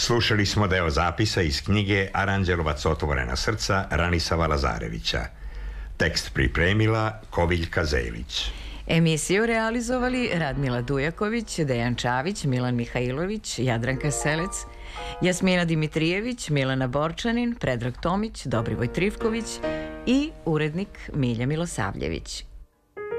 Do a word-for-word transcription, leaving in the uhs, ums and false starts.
Slušali smo deo zapisa iz knjige Aranđelovac otvorena srca Ranisava Lazarevića. Tekst pripremila Koviljka Zelić. Emisiju realizovali Radmila Dujaković, Dejan Čavić, Milan Mihajlović, Jadranka Selec, Jasmina Dimitrijević, Milana Borčanin, Predrag Tomić, Dobrivoj Trifković i urednik Milja Milosavljević.